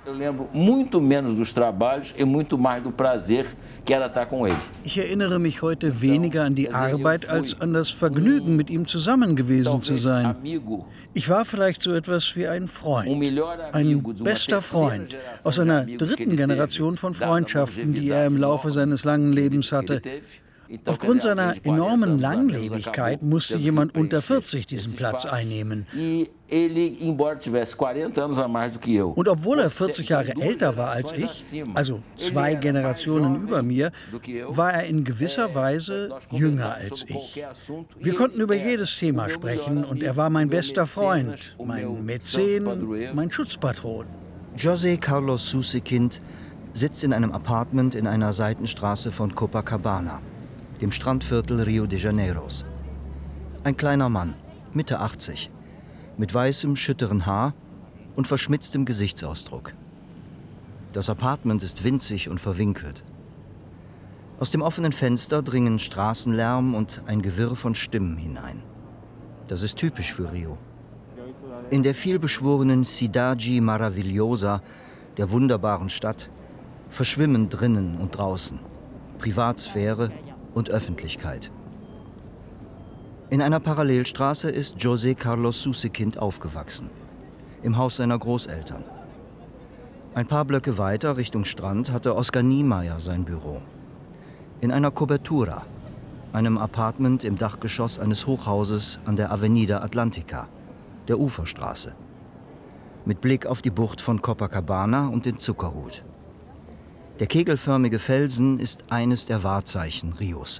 Ich erinnere mich heute weniger an die Arbeit als an das Vergnügen, mit ihm zusammen gewesen zu sein. Ich war vielleicht so etwas wie ein Freund, ein bester Freund aus einer dritten Generation von Freundschaften, die er im Laufe seines langen Lebens hatte. Aufgrund seiner enormen Langlebigkeit musste jemand unter 40 diesen Platz einnehmen. Und obwohl er 40 Jahre älter war als ich, also 2 Generationen über mir, war er in gewisser Weise jünger als ich. Wir konnten über jedes Thema sprechen und er war mein bester Freund, mein Mäzen, mein Schutzpatron. José Carlos Susekind sitzt in einem Apartment in einer Seitenstraße von Copacabana, dem Strandviertel Rio de Janeiros. Ein kleiner Mann, Mitte 80, mit weißem, schütteren Haar und verschmitztem Gesichtsausdruck. Das Apartment ist winzig und verwinkelt. Aus dem offenen Fenster dringen Straßenlärm und ein Gewirr von Stimmen hinein. Das ist typisch für Rio. In der vielbeschworenen Cidade Maravilhosa, der wunderbaren Stadt, verschwimmen drinnen und draußen Privatsphäre und Öffentlichkeit. In einer Parallelstraße ist José Carlos Susekind aufgewachsen, im Haus seiner Großeltern. Ein paar Blöcke weiter Richtung Strand hatte Oscar Niemeyer sein Büro. In einer Cobertura, einem Apartment im Dachgeschoss eines Hochhauses an der Avenida Atlantica, der Uferstraße, mit Blick auf die Bucht von Copacabana und den Zuckerhut. Der kegelförmige Felsen ist eines der Wahrzeichen Rios.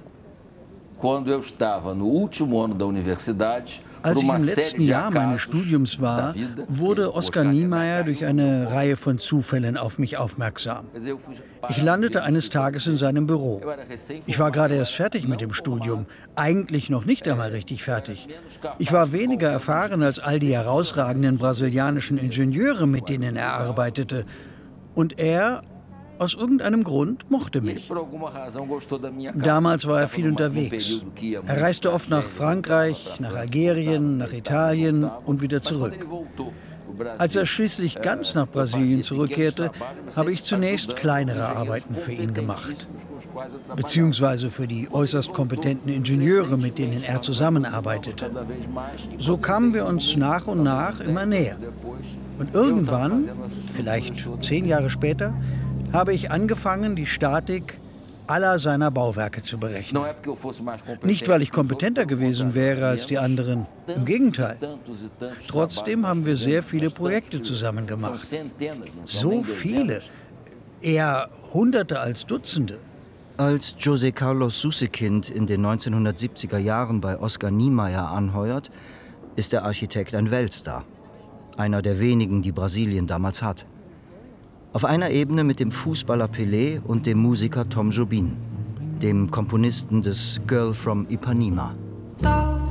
Als ich im letzten Jahr meines Studiums war, wurde Oscar Niemeyer durch eine Reihe von Zufällen auf mich aufmerksam. Ich landete eines Tages in seinem Büro. Ich war gerade erst fertig mit dem Studium, eigentlich noch nicht einmal richtig fertig. Ich war weniger erfahren als all die herausragenden brasilianischen Ingenieure, mit denen er arbeitete. Und er, aus irgendeinem Grund, mochte mich. Damals war er viel unterwegs. Er reiste oft nach Frankreich, nach Algerien, nach Italien und wieder zurück. Als er schließlich ganz nach Brasilien zurückkehrte, habe ich zunächst kleinere Arbeiten für ihn gemacht. Beziehungsweise für die äußerst kompetenten Ingenieure, mit denen er zusammenarbeitete. So kamen wir uns nach und nach immer näher. Und irgendwann, vielleicht 10 Jahre später, habe ich angefangen, die Statik aller seiner Bauwerke zu berechnen. Nicht, weil ich kompetenter gewesen wäre als die anderen, im Gegenteil. Trotzdem haben wir sehr viele Projekte zusammen gemacht. So viele, eher Hunderte als Dutzende. Als José Carlos Susekind in den 1970er Jahren bei Oscar Niemeyer anheuert, ist der Architekt ein Weltstar. Einer der wenigen, die Brasilien damals hat. Auf einer Ebene mit dem Fußballer Pelé und dem Musiker Tom Jobim, dem Komponisten des Girl from Ipanema.